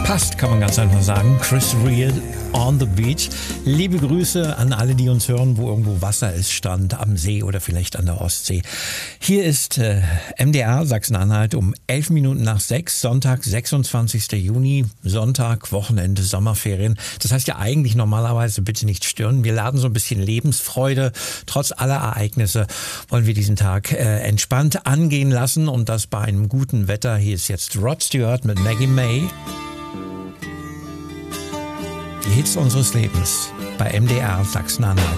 Passt, kann man ganz einfach sagen. Chris Rea, On the Beach. Liebe Grüße an alle, die uns hören, wo irgendwo Wasser ist, Strand, am See oder vielleicht an der Ostsee. Hier ist MDR Sachsen-Anhalt um 11 Minuten nach 6, Sonntag, 26. Juni, Sonntag, Wochenende, Sommerferien. Das heißt ja eigentlich normalerweise bitte nicht stören. Wir laden so ein bisschen Lebensfreude. Trotz aller Ereignisse wollen wir diesen Tag entspannt angehen lassen und das bei einem guten Wetter. Hier ist jetzt Rod Stewart mit Maggie May. Die Hits unseres Lebens bei MDR Sachsen-Anhalt.